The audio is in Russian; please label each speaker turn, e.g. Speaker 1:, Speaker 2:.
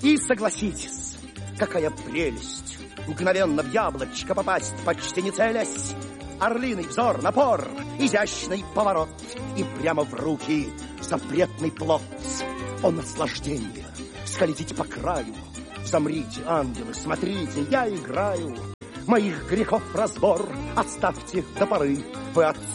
Speaker 1: И согласитесь, какая прелесть мгновенно в яблочко попасть, почти не целясь. Орлиный взор, напор, изящный поворот, и прямо в руки запретный плод. О, наслаждение! Скользите по краю, замрите, ангелы, смотрите, я играю. Моих грехов разбор оставьте до поры. Вы